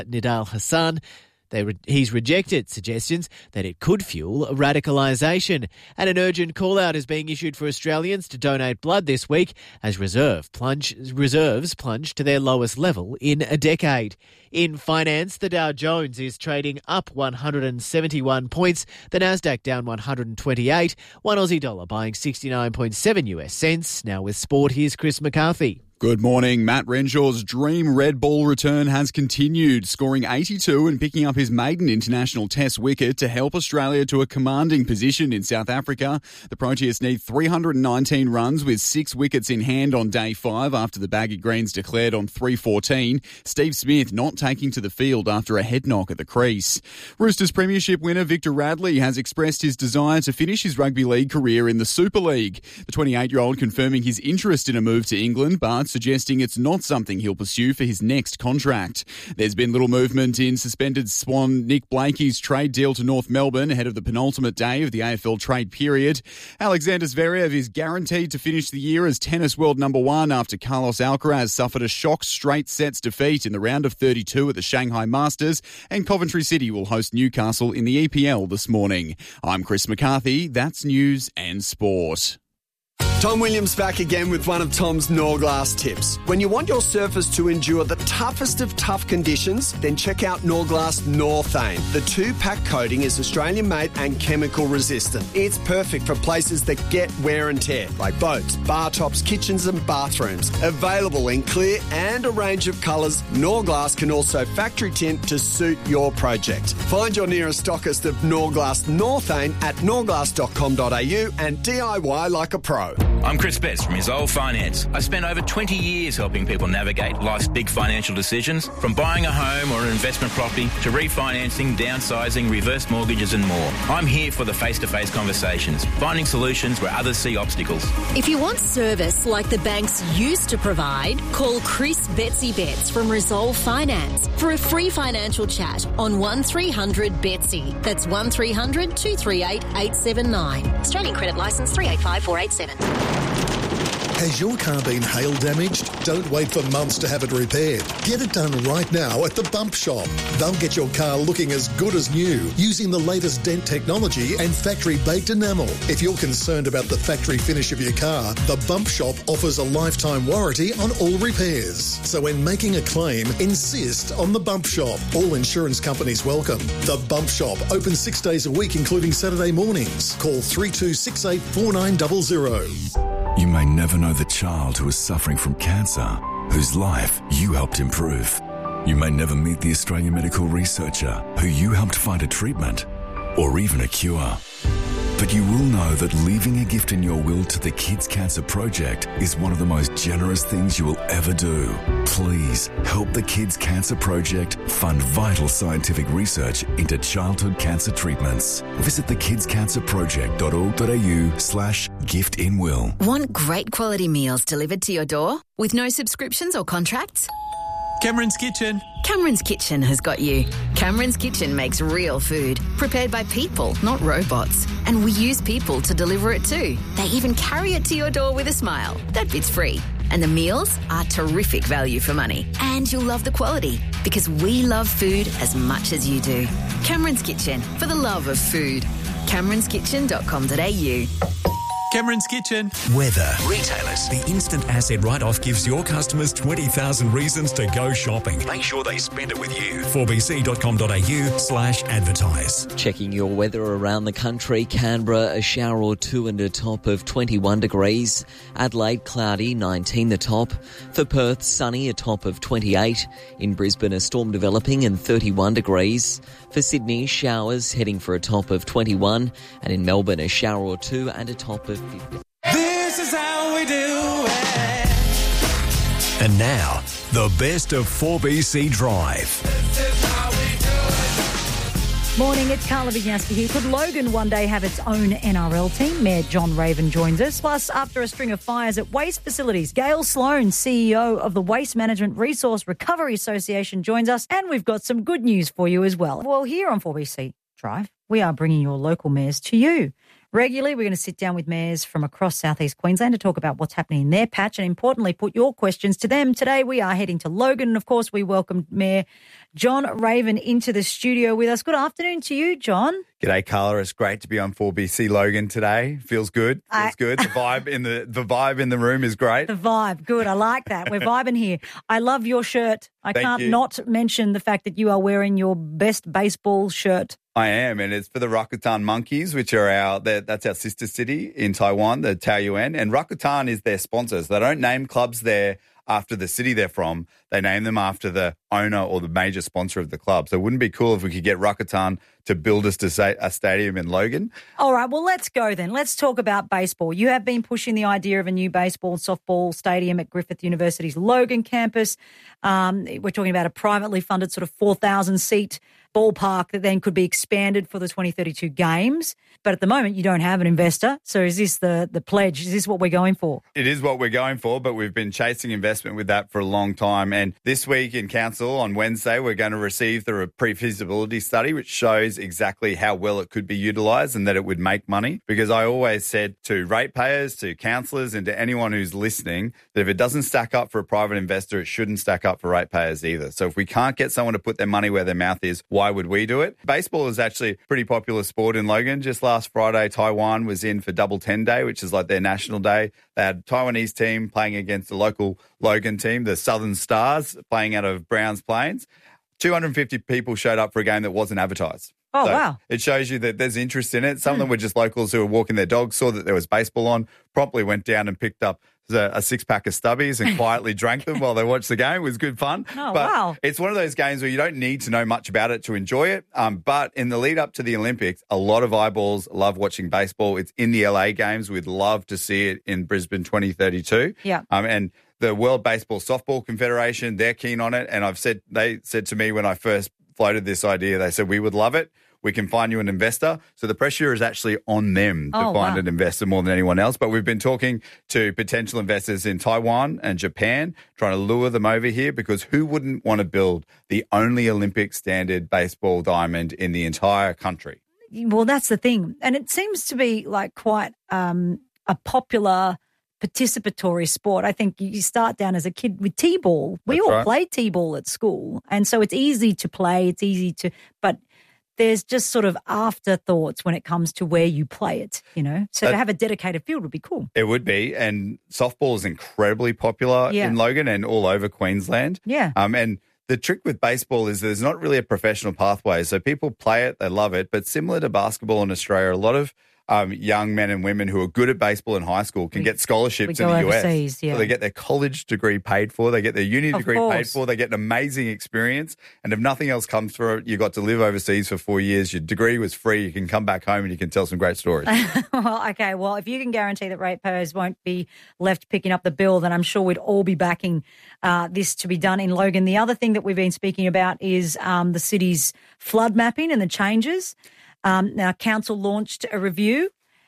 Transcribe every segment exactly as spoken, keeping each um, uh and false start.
Nidal Hassan. They re- he's rejected suggestions that it could fuel radicalisation. And an urgent call-out is being issued for Australians to donate blood this week as reserve plunge, reserves plunge to their lowest level in a decade. In finance, the Dow Jones is trading up one hundred seventy-one points, the Nasdaq down one hundred twenty-eight, one Aussie dollar buying sixty-nine point seven U S cents. Now with sport, here's Chris McCarthy. Good morning. Matt Renshaw's dream red ball return has continued, scoring eighty-two and picking up his maiden international test wicket to help Australia to a commanding position in South Africa. The Proteas need three hundred nineteen runs with six wickets in hand on day five after the Baggy Greens declared on three fourteen. Steve Smith not taking to the field after a head knock at the crease. Roosters premiership winner Victor Radley has expressed his desire to finish his rugby league career in the Super League. The twenty-eight-year-old confirming his interest in a move to England, but suggesting it's not something he'll pursue for his next contract. There's been little movement in suspended Swan Nick Blakey's trade deal to North Melbourne ahead of the penultimate day of the A F L trade period. Alexander Zverev is guaranteed to finish the year as tennis world number one after Carlos Alcaraz suffered a shock straight sets defeat in the round of thirty-two at the Shanghai Masters, and Coventry City will host Newcastle in the E P L this morning. I'm Chris McCarthy. That's news and sport. Tom Williams back again with one of Tom's Norglass tips. When you want your surface to endure the toughest of tough conditions, then check out Norglass Northane. The two-pack coating is Australian-made and chemical resistant. It's perfect for places that get wear and tear, like boats, bar tops, kitchens and bathrooms. Available in clear and a range of colours, Norglass can also factory tint to suit your project. Find your nearest stockist of Norglass Northane at norglass dot com dot a u and D I Y like a pro. I'm Chris Betts from Resolve Finance. I spent over twenty years helping people navigate life's big financial decisions, from buying a home or an investment property to refinancing, downsizing, reverse mortgages and more. I'm here for the face-to-face conversations, finding solutions where others see obstacles. If you want service like the banks used to provide, call Chris Betsy Betts from Resolve Finance for a free financial chat on one three hundred Betsy. That's one three hundred two three eight eight seven nine. Australian credit licence three eight five four eight seven. Has your car been hail damaged? Don't wait for months to have it repaired. Get it done right now at the Bump Shop. They'll get your car looking as good as new using the latest dent technology and factory-baked enamel. If you're concerned about the factory finish of your car, the Bump Shop offers a lifetime warranty on all repairs. So when making a claim, insist on the Bump Shop. All insurance companies welcome. The Bump Shop, open six days a week, including Saturday mornings. Call three two six eight four nine zero zero. You may never know the child who is suffering from cancer, whose life you helped improve. You may never meet the Australian medical researcher who you helped find a treatment or even a cure. But you will know that leaving a gift in your will to the Kids Cancer Project is one of the most generous things you will ever do. Please help the Kids Cancer Project fund vital scientific research into childhood cancer treatments. Visit the kids cancer project dot org dot a u slash gift in will. Want great quality meals delivered to your door with no subscriptions or contracts? Cameron's Kitchen. Cameron's Kitchen has got you. Cameron's Kitchen makes real food, prepared by people, not robots. And we use people to deliver it too. They even carry it to your door with a smile. That bit's free. And the meals are terrific value for money. And you'll love the quality, because we love food as much as you do. Cameron's Kitchen, for the love of food. camerons kitchen dot com dot a u. Cameron's Kitchen. Weather. Retailers. The instant asset write-off gives your customers twenty thousand reasons to go shopping. Make sure they spend it with you. four b c dot com dot a u slash advertise. Checking your weather around the country. Canberra, a shower or two and a top of twenty-one degrees. Adelaide, cloudy, nineteen the top. For Perth, sunny, a top of twenty-eight. In Brisbane, a storm developing and thirty-one degrees. For Sydney, showers heading for a top of twenty-one. And in Melbourne, a shower or two and a top of fifty. This is how we do it. And now, the best of four B C Drive. This is how we do it. Morning, it's Carla Vignaski here. Could Logan one day have its own N R L team? Mayor John Raven joins us. Plus, after a string of fires at waste facilities, Gail Sloan, C E O of the Waste Management Resource Recovery Association, joins us. And we've got some good news for you as well. Well, here on four B C Drive, we are bringing your local mayors to you. regularly. We're going to sit down with mayors from across southeast Queensland to talk about what's happening in their patch and, importantly, put your questions to them. Today we are heading to Logan, and, of course, we welcomed Mayor John Raven into the studio with us. Good afternoon to you, John. G'day, Carla. It's great to be on four B C Logan today. Feels good. Feels I... good. The vibe in the the vibe in the room is great. The vibe, good. I like that. We're vibing here. I love your shirt. I Thank can't you. not mention the fact that you are wearing your best baseball shirt. I am, and it's for the Rakuten Monkeys, which are our that's our sister city in Taiwan, the Taoyuan, and Rakuten is their sponsors. They don't name clubs there after the city they're from. They name them after the owner or the major sponsor of the club. So it wouldn't be cool if we could get Rakuten to build us to say a stadium in Logan. All right, well, let's go then. Let's talk about baseball. You have been pushing the idea of a new baseball and softball stadium at Griffith University's Logan campus. Um, we're talking about a privately funded sort of four thousand seat ballpark that then could be expanded for the twenty thirty-two games. But at the moment, you don't have an investor. So is this the, the pledge? Is this what we're going for? It is what we're going for, but we've been chasing investment with that for a long time. And this week in council on Wednesday, we're going to receive the pre-feasibility study, which shows exactly how well it could be utilised and that it would make money. Because I always said to ratepayers, to councillors and to anyone who's listening that if it doesn't stack up for a private investor, it shouldn't stack up for ratepayers either. So if we can't get someone to put their money where their mouth is, why would we do it? Baseball is actually a pretty popular sport in Logan. Just last Friday, Taiwan was in for Double Ten Day, which is like their national day. They had a Taiwanese team playing against the local Logan team, the Southern Stars, playing out of Browns Plains. two hundred fifty people showed up for a game that wasn't advertised. Oh, so wow. It shows you that there's interest in it. Some mm. of them were just locals who were walking their dogs, saw that there was baseball on, promptly went down and picked up a, a six-pack of Stubbies and quietly drank them while they watched the game. It was good fun. Oh, but wow. It's one of those games where you don't need to know much about it to enjoy it. Um, but in the lead up to the Olympics, a lot of eyeballs love watching baseball. It's in the L A games. We'd love to see it in Brisbane twenty thirty-two. Yeah. Um, and the World Baseball Softball Confederation, they're keen on it. And I've said, they said to me when I first floated this idea, they said, we would love it. We can find you an investor. So the pressure is actually on them to Oh, find wow. an investor more than anyone else. But we've been talking to potential investors in Taiwan and Japan, trying to lure them over here because who wouldn't want to build the only Olympic standard baseball diamond in the entire country? Well, that's the thing. And it seems to be like quite um, a popular participatory sport. I think you start down as a kid with T-ball. We That's all right. played T-ball at school. And so it's easy to play. It's easy to, but there's just sort of afterthoughts when it comes to where you play it, you know. So That- to have a dedicated field would be cool. It would be. And softball is incredibly popular Yeah. in Logan and all over Queensland. Yeah. Um, and the trick with baseball is there's not really a professional pathway. So people play it, they love it. But similar to basketball in Australia, a lot of um, young men and women who are good at baseball in high school can We- get scholarships we in go the U S. overseas, yeah. So they get their college degree paid for, they get their uni Of degree paid course. for, they get an amazing experience. And if nothing else comes for it, you got to live overseas for four years. Your degree was free. You can come back home and you can tell some great stories. Well, okay, well, if you can guarantee that ratepayers won't be left picking up the bill, then I'm sure we'd all be backing uh, this to be done in Logan. The other thing that we've been speaking about is um, the city's flood mapping and the changes. Um, now, council launched a review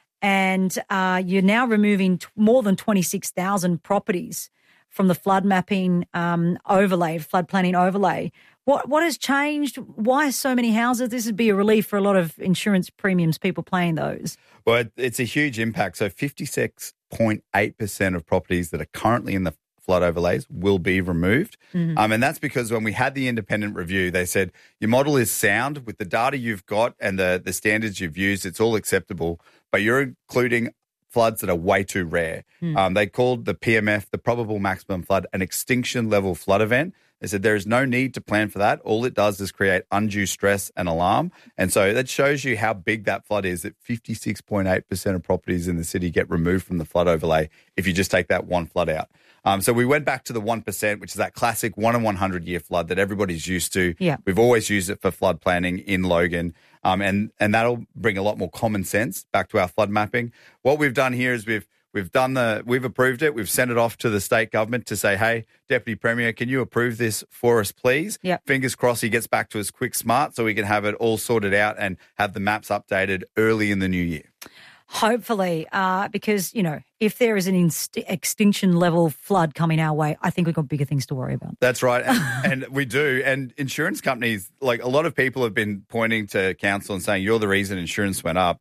and uh, you're now removing t- more than twenty-six thousand properties from the flood mapping um, overlay, flood planning overlay. What what has changed? Why so many houses? This would be a relief for a lot of insurance premiums, people paying those. Well, it- it's a huge impact. So fifty-six point eight percent of properties that are currently in the flood overlays will be removed. Mhm. Um, and that's because when we had the independent review, they said your model is sound with the data you've got and the, the standards you've used, it's all acceptable, but you're including floods that are way too rare. Hmm. Um, they called the P M F, the probable maximum flood, an extinction level flood event. They said there is no need to plan for that. All it does is create undue stress and alarm. And so that shows you how big that flood is, that fifty-six point eight percent of properties in the city get removed from the flood overlay if you just take that one flood out. Um, so we went back to the one percent, which is that classic one in one hundred year flood that everybody's used to. Yeah. We've always used it for flood planning in Logan. Um, and, and that'll bring a lot more common sense back to our flood mapping. What we've done here is we've We've done the, we've approved it. We've sent it off to the state government to say, hey, Deputy Premier, can you approve this for us, please? Yep. Fingers crossed he gets back to us quick, smart, so we can have it all sorted out and have the maps updated early in the new year. Hopefully, uh, because, you know, if there is an inst- extinction level flood coming our way, I think we've got bigger things to worry about. That's right. And, and we do. And insurance companies, like a lot of people have been pointing to council and saying, you're the reason insurance went up.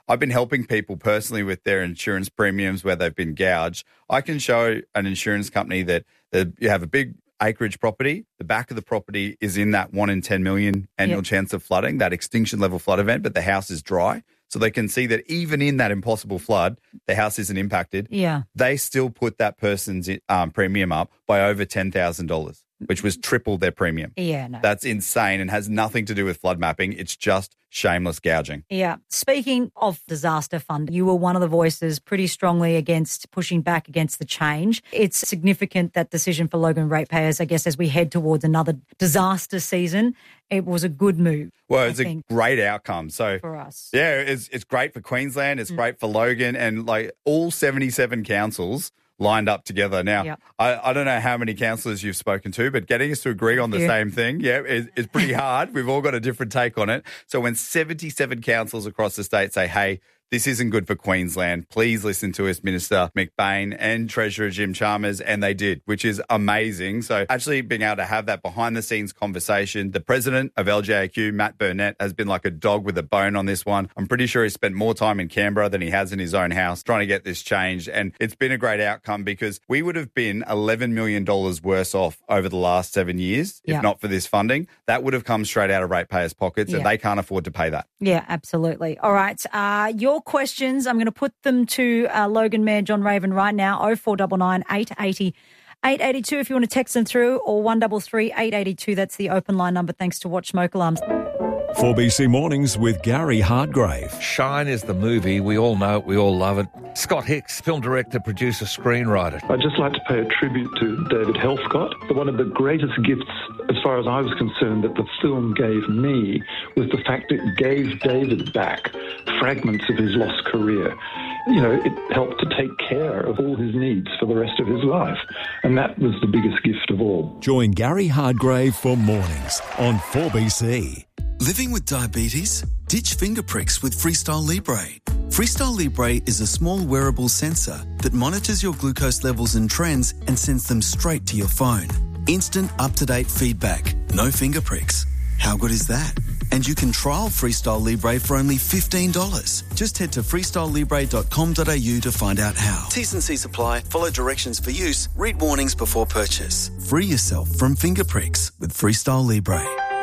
I've been helping people personally with their insurance premiums where they've been gouged. I can show an insurance company that, that you have a big acreage property, the back of the property is in that one in ten million annual Yep. chance of flooding, that extinction level flood event, but the house is dry. So they can see that even in that impossible flood, the house isn't impacted. Yeah. They still put that person's um, premium up by over ten thousand dollars, which was triple their premium. Yeah, no. That's insane and has nothing to do with flood mapping. It's just shameless gouging. Yeah. Speaking of disaster fund, you were one of the voices pretty strongly against pushing back against the change. It's significant, that decision for Logan ratepayers, I guess, as we head towards another disaster season. It was a good move. Well, I it's a think, great outcome. So for us. yeah, it's it's great for Queensland. It's Mm. great for Logan, and like all seventy-seven councils lined up together. Now, Yep. I, I don't know how many councillors you've spoken to, but getting us to agree on the Yeah. same thing, yeah, is, is pretty hard. We've all got a different take on it. So when seventy-seven councils across the state say, hey, this isn't good for Queensland, please listen to us, Minister McBain and Treasurer Jim Chalmers, and they did, which is amazing. So actually being able to have that behind-the-scenes conversation. The president of L G A Q, Matt Burnett, has been like a dog with a bone on this one. I'm pretty sure he spent more time in Canberra than he has in his own house trying to get this changed, and it's been a great outcome because we would have been eleven million dollars worse off over the last seven years if Yeah. not for this funding. That would have come straight out of ratepayers' pockets, and Yeah. they can't afford to pay that. Yeah, absolutely. All right. Uh, your questions, I'm going to put them to uh, Logan Mayor John Raven right now. oh four nine nine, eight eight oh, eight eight two if you want to text them through, or one three three, eight eight two. That's the open line number. Thanks to Watch Smoke Alarms. four B C Mornings with Gary Hardgrave. Shine is the movie. We all know it. We all love it. Scott Hicks, film director, producer, screenwriter. I'd just like to pay a tribute to David Helfgott. One of the greatest gifts, as far as I was concerned, that the film gave me was the fact it gave David back fragments of his lost career. You know, it helped to take care of all his needs for the rest of his life. And that was the biggest gift of all. Join Gary Hardgrave for Mornings on four B C. Living with diabetes? Ditch finger pricks with Freestyle Libre. Freestyle Libre is a small wearable sensor that monitors your glucose levels and trends and sends them straight to your phone. Instant up-to-date feedback. No finger pricks. How good is that? And you can trial Freestyle Libre for only fifteen dollars. Just head to freestyle libre dot com dot a u to find out how. T's and C's apply. Follow directions for use. Read warnings before purchase. Free yourself from finger pricks with Freestyle Libre.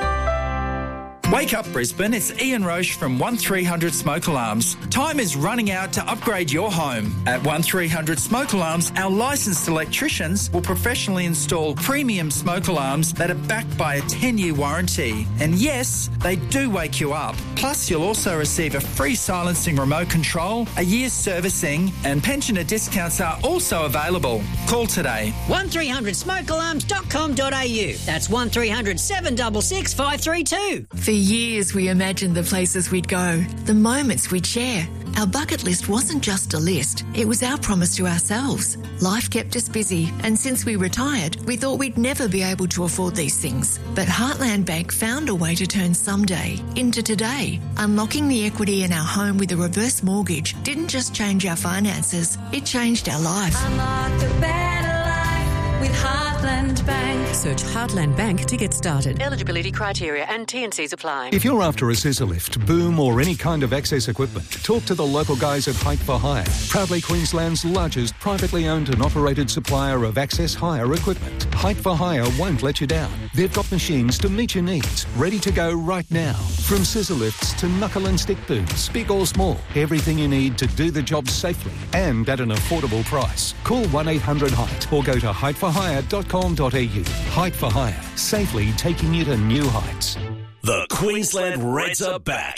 Wake up, Brisbane. It's Ian Roche from one three hundred Smoke Alarms. Time is running out to upgrade your home. At one three hundred Smoke Alarms, our licensed electricians will professionally install premium smoke alarms that are backed by a ten-year warranty. And yes, they do wake you up. Plus, you'll also receive a free silencing remote control, a year's servicing, and pensioner discounts are also available. Call today. one three hundred smoke alarms dot com dot a u. That's one three hundred, seven six six, five three two. For years, we imagined the places we'd go, the moments we'd share. Our bucket list wasn't just a list, it was our promise to ourselves. Life kept us busy, and since we retired, we thought we'd never be able to afford these things. But Heartland Bank found a way to turn someday into today. Unlocking the equity in our home with a reverse mortgage didn't just change our finances, it changed our life. Unlock a better life with Heartland Bank. Search Heartland Bank to get started. Eligibility criteria and T and Cs apply. If you're after a scissor lift, boom or any kind of access equipment, talk to the local guys at Height for Hire. Proudly Queensland's largest privately owned and operated supplier of access hire equipment. Height for Hire won't let you down. They've got machines to meet your needs, ready to go right now. From scissor lifts to knuckle and stick booms, big or small, everything you need to do the job safely and at an affordable price. Call one eight hundred height or go to height for hire dot com dot a u. Height for Hire, safely taking you to new heights. The Queensland Reds are back.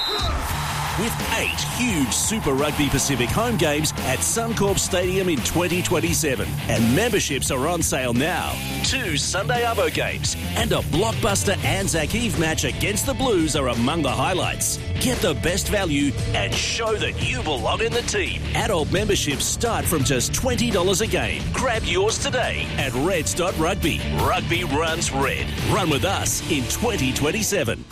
With eight huge Super Rugby Pacific home games at Suncorp Stadium in twenty twenty-seven. And memberships are on sale now. Two Sunday Arvo games and a blockbuster Anzac Eve match against the Blues are among the highlights. Get the best value and show that you belong in the team. Adult memberships start from just twenty dollars a game. Grab yours today at reds dot rugby. Rugby runs red. Run with us in twenty twenty-seven.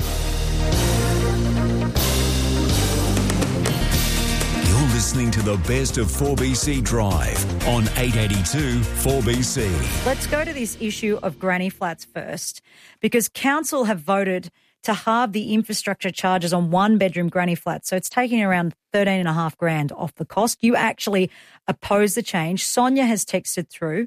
Listening to the best of four B C Drive on eight eighty-two four B C. Let's go to this issue of granny flats first, because council have voted to halve the infrastructure charges on one-bedroom granny flats. So it's taking around thirteen and a half grand off the cost. You actually oppose the change. Sonia has texted through.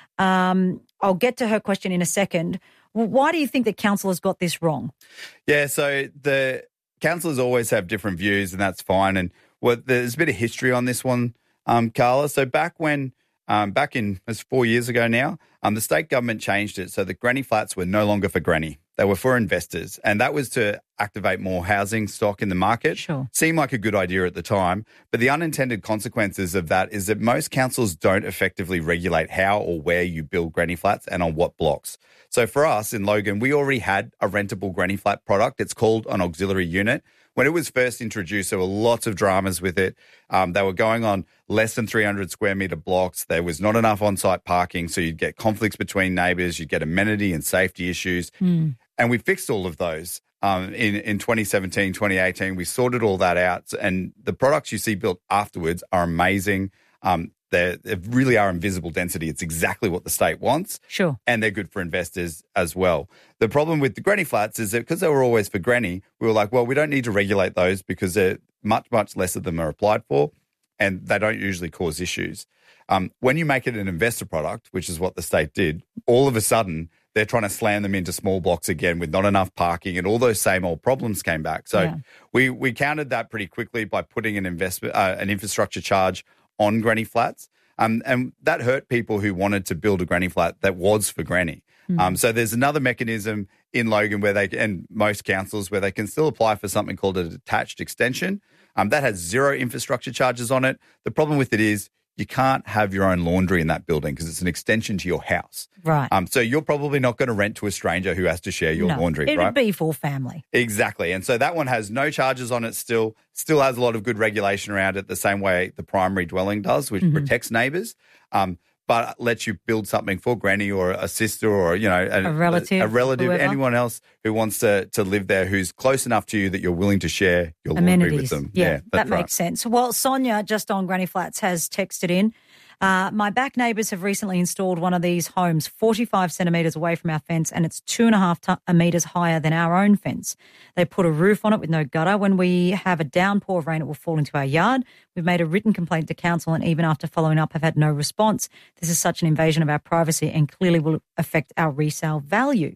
Um, I'll get to her question in a second. Why do you think that council has got this wrong? Yeah, so the councillors always have different views, and that's fine. And well, there's a bit of history on this one, um, Carla. So back when, um, back in, it was four years ago now, um, the state government changed it so that granny flats were no longer for granny. They were for investors, and that was to activate more housing stock in the market. Sure. Seemed like a good idea at the time, but the unintended consequences of that is that most councils don't effectively regulate how or where you build granny flats and on what blocks. So for us in Logan, we already had a rentable granny flat product. It's called an auxiliary unit. When it was first introduced, there were lots of dramas with it. Um, they were going on less than three hundred square metre blocks. There was not enough on-site parking, so you'd get conflicts between neighbours. You'd get amenity and safety issues. Mm. And we fixed all of those um, in, in twenty seventeen, twenty eighteen. We sorted all that out. And the products you see built afterwards are amazing. Um, they really are invisible density. It's exactly what the state wants. Sure. And they're good for investors as well. The problem with the granny flats is that because they were always for granny, we were like, well, we don't need to regulate those because they're much, much less of them are applied for and they don't usually cause issues. Um, when you make it an investor product, which is what the state did, all of a sudden they're trying to slam them into small blocks again with not enough parking, and all those same old problems came back. So Yeah. we we countered that pretty quickly by putting an investment uh, an infrastructure charge on granny flats, um, and that hurt people who wanted to build a granny flat that was for granny. Mm. Um, so there's another mechanism in Logan where they and most councils where they can still apply for something called a detached extension. Um, that has zero infrastructure charges on it. The problem with it is you can't have your own laundry in that building because it's an extension to your house. Right. Um, so you're probably not going to rent to a stranger who has to share your no, laundry, it right? would be for family. Exactly. And so that one has no charges on it still, still has a lot of good regulation around it the same way the primary dwelling does, which Mhm. protects neighbours, um, but lets you build something for granny or a sister or, you know, A relative, a, relative, whoever. anyone else who wants to, to live there who's close enough to you that you're willing to share your Amenities. laundry with them. Yeah, that's that right. makes sense. Well, Sonia, just on Granny Flats, has texted in. Uh, my back neighbours have recently installed one of these homes forty-five centimetres away from our fence, and it's two and a half t- metres higher than our own fence. They put a roof on it with no gutter. When we have a downpour of rain, it will fall into our yard. We've made a written complaint to council, and even after following up, have had no response. This is such an invasion of our privacy and clearly will affect our resale value.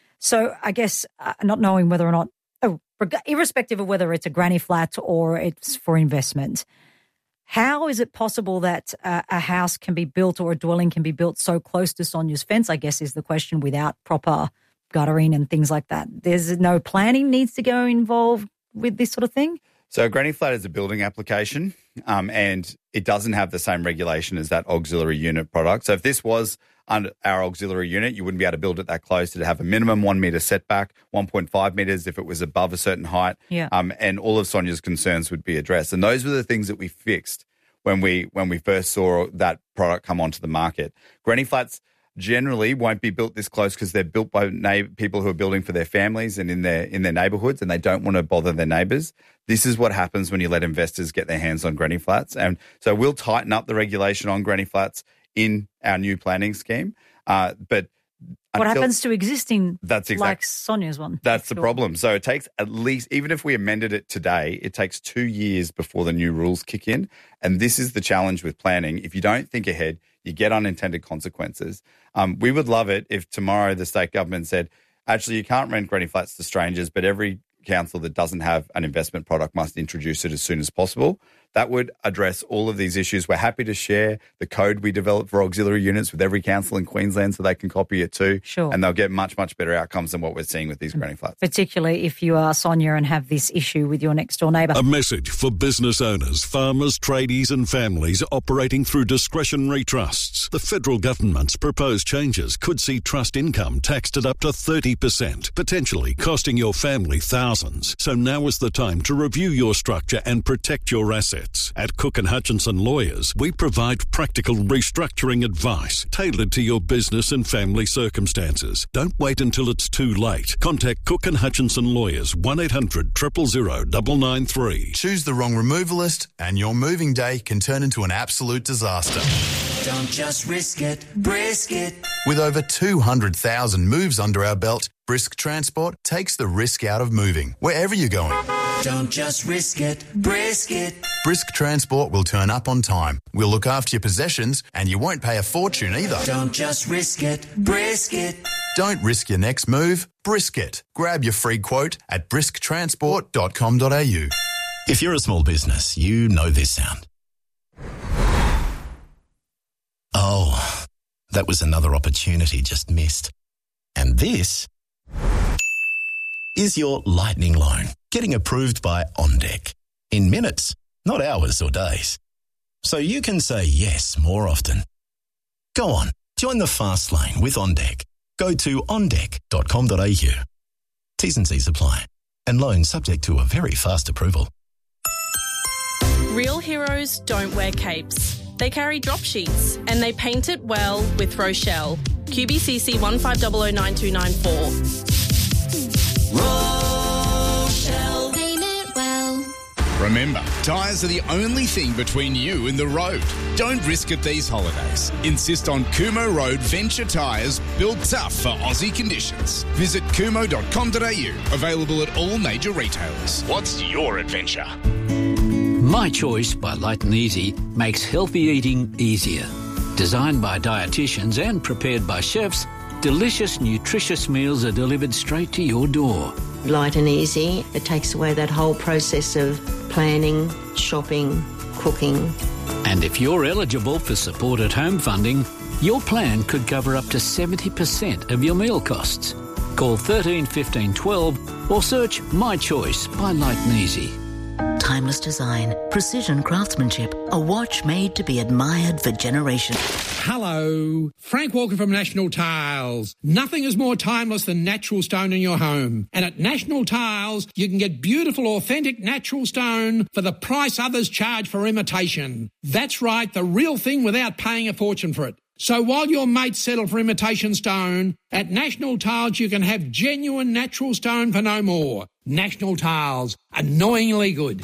So I guess uh, not knowing whether or not, oh, irrespective of whether it's a granny flat or it's for investment, how is it possible that uh, a house can be built or a dwelling can be built so close to Sonia's fence, I guess is the question, without proper guttering and things like that? There's no planning needs to go involved with this sort of thing? So a granny flat is a building application um, and it doesn't have the same regulation as that auxiliary unit product. So if this was under our auxiliary unit, you wouldn't be able to build it that close. It'd have a minimum one metre setback, one point five metres if it was above a certain height. Yeah. Um, and all of Sonia's concerns would be addressed. And those were the things that we fixed when we when we first saw that product come onto the market. Granny flats generally won't be built this close because they're built by na- people who are building for their families and in their in their neighbourhoods, and they don't want to bother their neighbours. This is what happens when you let investors get their hands on granny flats. And so we'll tighten up the regulation on granny flats in our new planning scheme. Uh, but What until- happens to existing, That's exact- like Sonia's one? That's the Sure. problem. So it takes at least, even if we amended it today, it takes two years before the new rules kick in. And this is the challenge with planning. If you don't think ahead, you get unintended consequences. Um, we would love it if tomorrow the state government said, actually, you can't rent granny flats to strangers, but every council that doesn't have an investment product must introduce it as soon as possible. That would address all of these issues. We're happy to share the code we developed for auxiliary units with every council in Queensland so they can copy it too. Sure. And they'll get much, much better outcomes than what we're seeing with these granny flats. Particularly if you are Sonia and have this issue with your next door neighbour. A message for business owners, farmers, tradies and families operating through discretionary trusts. The federal government's proposed changes could see trust income taxed at up to thirty percent, potentially costing your family thousands. So now is the time to review your structure and protect your assets. At Cook and Hutchinson Lawyers, we provide practical restructuring advice tailored to your business and family circumstances. Don't wait until it's too late. Contact Cook and Hutchinson Lawyers, one eight hundred, zero zero zero, nine nine three. Choose the wrong removalist and your moving day can turn into an absolute disaster. Don't just risk it, brisk it. With over two hundred thousand moves under our belt, Brisk Transport takes the risk out of moving, wherever you're going. Don't just risk it, brisk it. Brisk Transport will turn up on time. We'll look after your possessions and you won't pay a fortune either. Don't just risk it, brisk it. Don't risk your next move, brisk it. Grab your free quote at brisk transport dot com dot a u. If you're a small business, you know this sound. Oh, that was another opportunity just missed. And this is your lightning loan getting approved by OnDeck in minutes, not hours or days. So you can say yes more often. Go on, join the fast lane with OnDeck. Go to on deck dot com dot a u. T's and C's apply. And loan subject to a very fast approval. Real heroes don't wear capes. They carry drop sheets and they paint it well with Rochelle. Q B C C one five zero zero nine two nine four. Rochelle. Paint it well. Remember, tyres are the only thing between you and the road. Don't risk it these holidays. Insist on Kumo Road Venture tyres, built tough for Aussie conditions. Visit kumo dot com dot a u. Available at all major retailers. What's your adventure? My Choice by Light and Easy makes healthy eating easier. Designed by dietitians and prepared by chefs, delicious, nutritious meals are delivered straight to your door. Light and easy. It takes away that whole process of planning, shopping, cooking. And if you're eligible for supported home funding, your plan could cover up to seventy percent of your meal costs. Call thirteen fifteen twelve or search My Choice by Light and Easy. Timeless design, precision craftsmanship, a watch made to be admired for generations. Hello, Frank Walker from National Tiles. Nothing is more timeless than natural stone in your home. And at National Tiles, you can get beautiful, authentic natural stone for the price others charge for imitation. That's right, the real thing without paying a fortune for it. So while your mates settle for imitation stone, at National Tiles you can have genuine natural stone for no more. National Tiles, annoyingly good.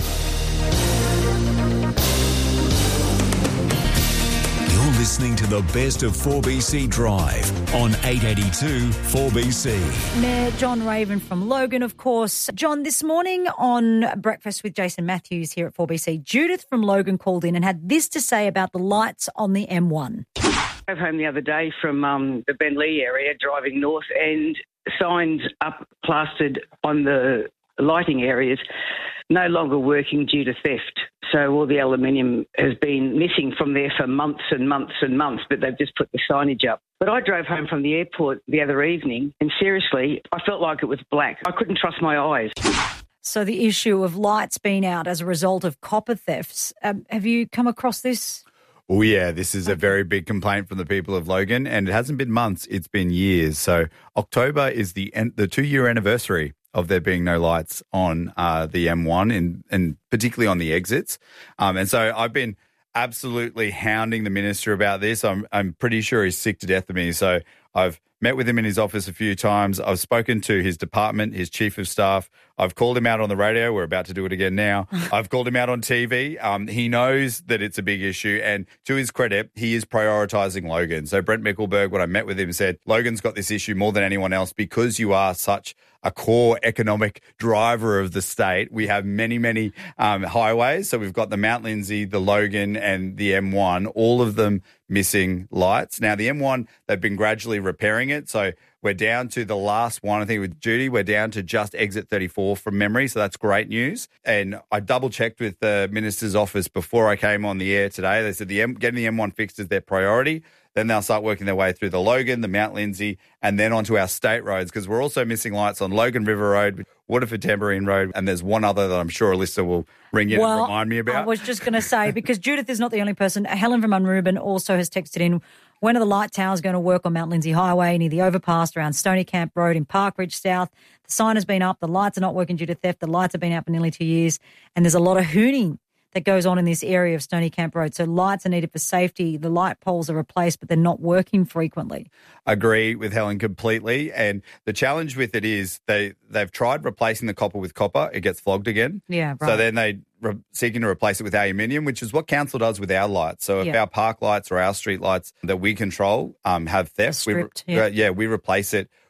You're listening to the best of four B C Drive on eight eighty-two four B C. Mayor John Raven from Logan, of course. John, this morning on Breakfast with Jason Matthews here at four B C, Judith from Logan called in and had this to say about the lights on the M one. I drove home the other day from um, the Bentley area, driving north, and signs up plastered on the lighting areas no longer working due to theft. So all the aluminium has been missing from there for months and months and months, but they've just put the signage up. But I drove home from the airport the other evening, and seriously, I felt like it was black. I couldn't trust my eyes. So the issue of lights being out as a result of copper thefts, um, have you come across this? Oh, yeah, this is a very big complaint from the people of Logan, and it hasn't been months, it's been years. So October is the en- the two-year anniversary of there being no lights on uh, the M one, and, and particularly on the exits. Um, and so I've been absolutely hounding the minister about this. I'm, I'm pretty sure he's sick to death of me. So I've met with him in his office a few times. I've spoken to his department, his chief of staff. I've called him out on the radio. We're about to do it again now. I've called him out on T V. Um, he knows that it's a big issue. And to his credit, he is prioritising Logan. So Brent Mickelberg, when I met with him, said, Logan's got this issue more than anyone else because you are such a core economic driver of the state. We have many, many um, highways. So we've got the Mount Lindsay, the Logan and the M one, all of them missing lights. Now, the M one, they've been gradually repairing it. So we're down to the last one, I think with Judy, we're down to just exit thirty-four from memory. So that's great news. And I double checked with the minister's office before I came on the air today. They said the M- getting the M one fixed is their priority. Then they'll start working their way through the Logan, the Mount Lindsay, and then onto our state roads, because we're also missing lights on Logan River Road, Waterford Tamborine Road, and there's one other that I'm sure Alyssa will ring in well, and remind me about. I was just going to say, because Judith is not the only person. Helen from Unruben also has texted in, when are the light towers going to work on Mount Lindsay Highway near the overpass around Stony Camp Road in Parkridge South? The sign has been up. The lights are not working due to theft. The lights have been out for nearly two years, and there's a lot of hooning that goes on in this area of Stony Camp Road. So lights are needed for safety. The light poles are replaced, but they're not working frequently. Agree with Helen completely. And the challenge with it is they, they've tried replacing the copper with copper. It gets flogged again. Yeah, right. So then they re- seeking to replace it with aluminium, which is what council does with our lights. So if Yeah. our park lights or our street lights that we control um, have theft, we, stripped, re- yeah. uh, yeah, we replace it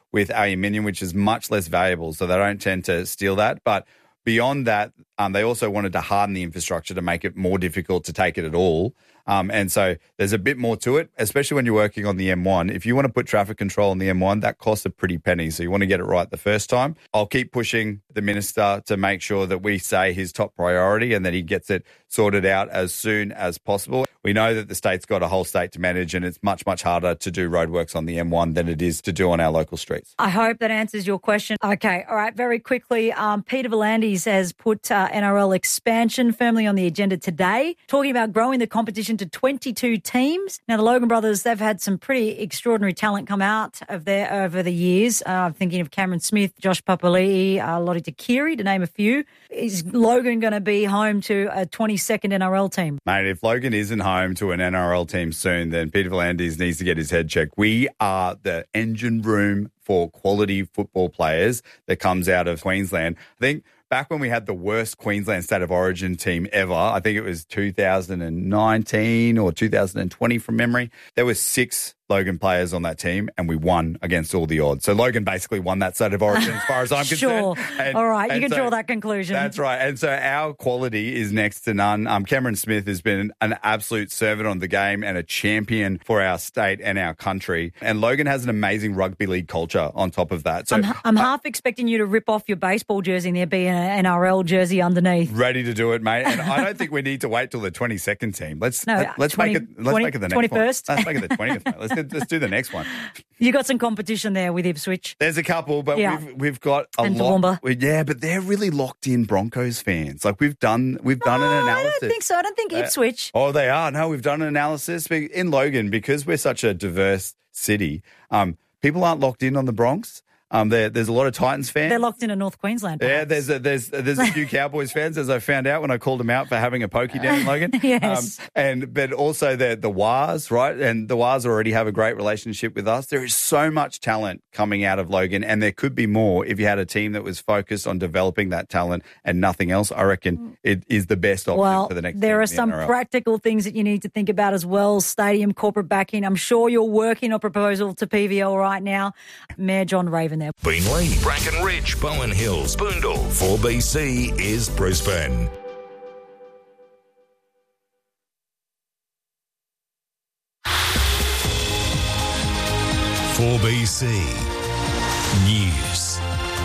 with aluminium, which is much less valuable, so they don't tend to steal that. But beyond that, um, they also wanted to harden the infrastructure to make it more difficult to take it at all. Um, and so there's a bit more to it, especially when you're working on the M one. If you want to put traffic control on the M one, that costs a pretty penny. So you want to get it right the first time. I'll keep pushing the minister to make sure that we say his top priority and that he gets it sorted out as soon as possible. We know that the state's got a whole state to manage, and it's much, much harder to do roadworks on the M one than it is to do on our local streets. I hope that answers your question. Okay, all right, very quickly, um, Peter V'landys has put uh, N R L expansion firmly on the agenda today, talking about growing the competition to twenty-two teams. Now, the Logan brothers, they've had some pretty extraordinary talent come out of there over the years. Uh, I'm thinking of Cameron Smith, Josh Papali'i, uh, Lottie Takiri, to name a few. Is Logan going to be home to a twenty-second N R L team? Mate, if Logan isn't home to an N R L team soon, then Peter V'landys needs to get his head checked. We are the engine room for quality football players that comes out of Queensland. I think back when we had the worst Queensland State of Origin team ever, I think it was two thousand nineteen or two thousand twenty from memory, there were six Logan players on that team, and we won against all the odds. So Logan basically won that State of Origin as far as I'm sure. concerned. Sure. All right, you can so, draw that conclusion. That's right. And so our quality is next to none. Um, Cameron Smith has been an absolute servant on the game and a champion for our state and our country. And Logan has an amazing rugby league culture on top of that. So I'm, I'm I, half expecting you to rip off your baseball jersey and there be an N R L jersey underneath. Ready to do it, mate. And I don't think we need to wait till the twenty-second team. Let's no, let, let's twenty, make it. Let's twenty, make it the next twenty-first. one. Let's make it the twentieth. Mate. Let's let's do the next one. You got some competition there with Ipswich. There's a couple, but yeah. we've we've got a and lot. Yeah, but they're really locked in Broncos fans. Like we've done, we've done oh, an analysis. I don't think so. I don't think Ipswich. Uh, oh, they are. No, we've done an analysis in Logan because we're such a diverse city. Um, people aren't locked in on the Bronx. Um, there, there's a lot of Titans fans. They're locked into North Queensland. Perhaps. Yeah, there's a, there's there's a few Cowboys fans, as I found out when I called them out for having a pokey down in Logan. Yes. Um, and but also the the Wars, right? And the Wars already have a great relationship with us. There is so much talent coming out of Logan, and there could be more if you had a team that was focused on developing that talent and nothing else. I reckon it is the best option well, for the next. There team are in the some N R L. practical things that you need to think about as well. Stadium, corporate backing. I'm sure you're working on a proposal to P V L right now. Mayor John Raven there. Beenleigh, Brackenridge, Bowen Hills, Boondall. four B C is Brisbane. four B C News.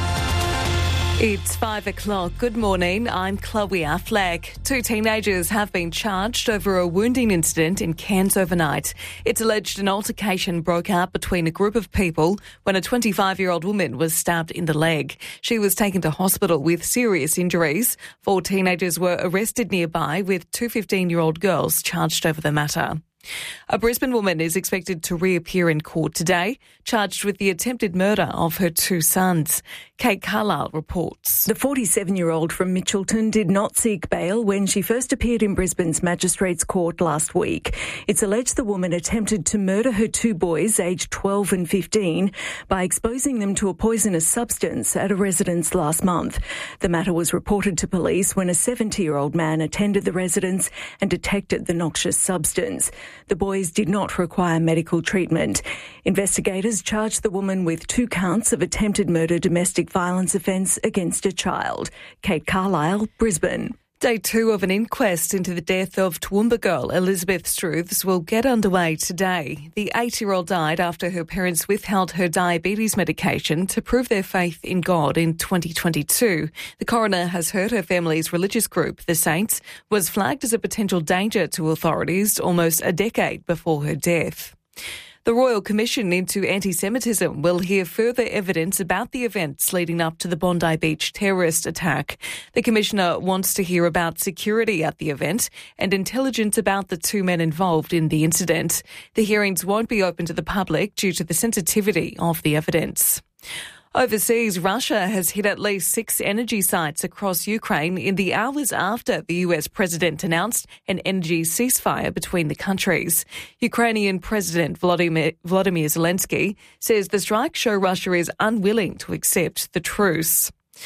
It's five o'clock. Good morning. I'm Chloe Affleck. Two teenagers have been charged over a wounding incident in Cairns overnight. It's alleged an altercation broke out between a group of people when a twenty-five-year-old woman was stabbed in the leg. She was taken to hospital with serious injuries. Four teenagers were arrested nearby, with two fifteen-year-old girls charged over the matter. A Brisbane woman is expected to reappear in court today, charged with the attempted murder of her two sons. Kate Carlisle reports. The forty-seven-year-old from Mitchelton did not seek bail when she first appeared in Brisbane's Magistrates Court last week. It's alleged the woman attempted to murder her two boys, aged twelve and fifteen, by exposing them to a poisonous substance at a residence last month. The matter was reported to police when a seventy-year-old man attended the residence and detected the noxious substance. The boys did not require medical treatment. Investigators charged the woman with two counts of attempted murder domestic violence offence against a child. Kate Carlisle, Brisbane. Day two of an inquest into the death of Toowoomba girl Elizabeth Struths will get underway today. The eight-year-old died after her parents withheld her diabetes medication to prove their faith in God in twenty twenty-two. The coroner has heard her family's religious group, the Saints, was flagged as a potential danger to authorities almost a decade before her death. The Royal Commission into Anti-Semitism will hear further evidence about the events leading up to the Bondi Beach terrorist attack. The Commissioner wants to hear about security at the event and intelligence about the two men involved in the incident. The hearings won't be open to the public due to the sensitivity of the evidence. Overseas, Russia has hit at least six energy sites across Ukraine in the hours after the U S president announced an energy ceasefire between the countries. Ukrainian President Volodymyr, Volodymyr Zelensky says the strikes show Russia is unwilling to accept the truce.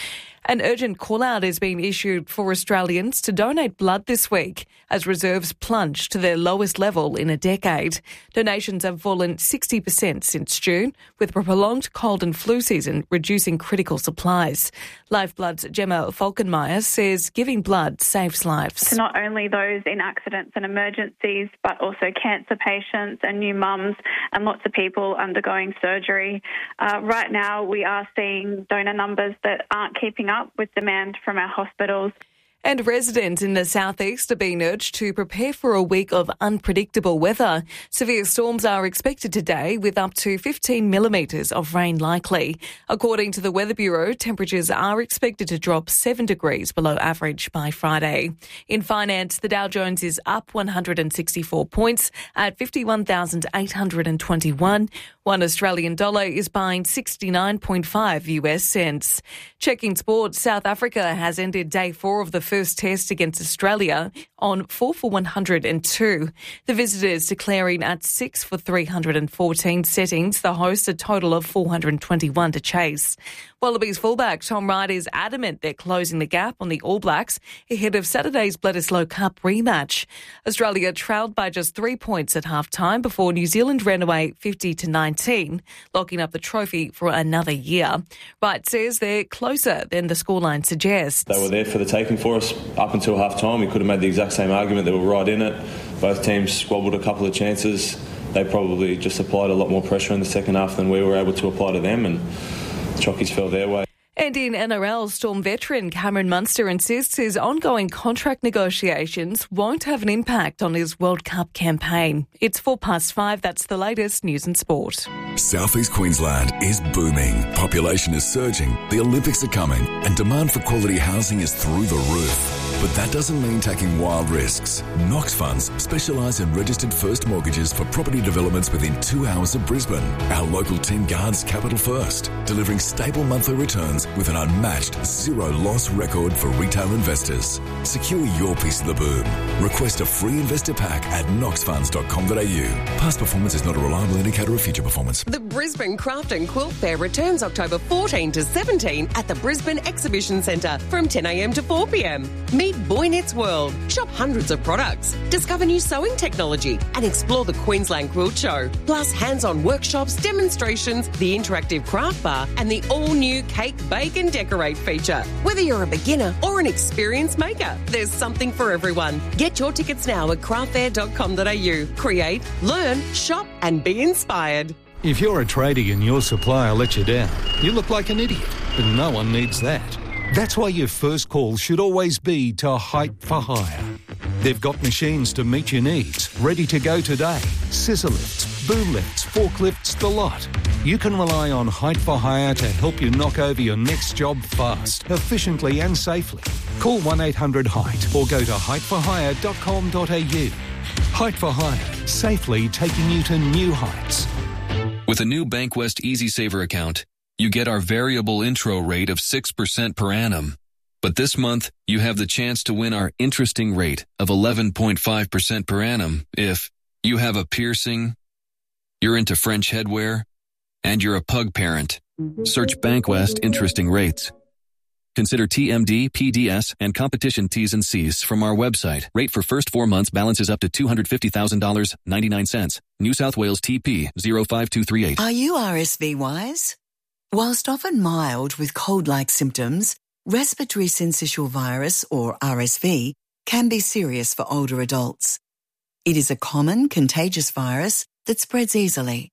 An urgent call-out is being issued for Australians to donate blood this week as reserves plunge to their lowest level in a decade. Donations have fallen sixty percent since June, with a prolonged cold and flu season reducing critical supplies. Lifeblood's Gemma Falkenmeyer says giving blood saves lives. To not only those in accidents and emergencies, but also cancer patients and new mums and lots of people undergoing surgery. Uh, right now, we are seeing donor numbers that aren't keeping up with demand from our hospitals. And residents in the southeast are being urged to prepare for a week of unpredictable weather. Severe storms are expected today with up to fifteen millimetres of rain likely. According to the Weather Bureau, temperatures are expected to drop seven degrees below average by Friday. In finance, the Dow Jones is up one hundred sixty-four points at fifty-one thousand eight hundred twenty-one. One Australian dollar is buying sixty-nine point five U S cents. Checking sports, South Africa has ended day four of the first test against Australia on four for one hundred two. The visitors declaring at six for three hundred fourteen settings, the hosts a total of four hundred twenty-one to chase. Wallabies fullback Tom Wright is adamant they're closing the gap on the All Blacks ahead of Saturday's Bledisloe Cup rematch. Australia trailed by just three points at half-time before New Zealand ran away fifty to nineteen, locking up the trophy for another year. Wright says they're closer than the scoreline suggests. They were there for the taking for us up until half-time. We could have made the exact same argument. They were right in it. Both teams squabbled a couple of chances. They probably just applied a lot more pressure in the second half than we were able to apply to them, and Chockies fell their way. And in N R L, Storm veteran Cameron Munster insists his ongoing contract negotiations won't have an impact on his World Cup campaign. It's four past five. That's the latest news and sport. Southeast Queensland is booming. Population is surging, the Olympics are coming, and demand for quality housing is through the roof. But that doesn't mean taking wild risks. Knox Funds specialise in registered first mortgages for property developments within two hours of Brisbane. Our local team guards capital first, delivering stable monthly returns with an unmatched zero loss record for retail investors. Secure your piece of the boom. Request a free investor pack at knox funds dot com dot a u. Past performance is not a reliable indicator of future performance. The Brisbane Craft and Quilt Fair returns October fourteenth to seventeenth at the Brisbane Exhibition Centre from ten a m to four p m. Meet Boy Knits World, shop hundreds of products, discover new sewing technology and explore the Queensland Quilt Show. Plus hands-on workshops, demonstrations, the interactive craft bar and the all-new Cake, Bake and Decorate feature. Whether you're a beginner or an experienced maker, there's something for everyone. Get your tickets now at craft fair dot com dot a u. Create, learn, shop and be inspired. If you're a tradie and your supplier lets you down, you look like an idiot, but no one needs that. That's why your first call should always be to Hype for Hire. They've got machines to meet your needs, ready to go today. Scissor lifts, boom lifts, forklifts, the lot. You can rely on Hype for Hire to help you knock over your next job fast, efficiently and safely. Call one eight hundred height or go to hype for hire dot com dot a u. Hype for Hire, safely taking you to new heights. With a new Bankwest EasySaver account, you get our variable intro rate of six percent per annum. But this month, you have the chance to win our interesting rate of eleven point five percent per annum if you have a piercing, you're into French headwear, and you're a pug parent. Search Bankwest Interesting Rates. Consider T M D, P D S, and competition T's and C's from our website. Rate for first four months balances up to two hundred fifty thousand dollars and ninety-nine cents. New South Wales T P zero five two three eight. Are you R S V wise? Whilst often mild with cold-like symptoms, respiratory syncytial virus, or R S V, can be serious for older adults. It is a common contagious virus that spreads easily.